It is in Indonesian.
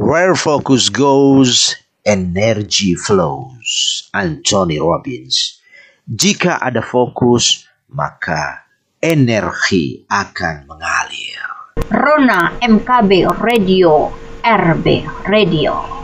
Where focus goes, energy flows. Anthony Robbins. Jika ada fokus, maka energi akan mengalir. Rona MKB Radio, RB Radio.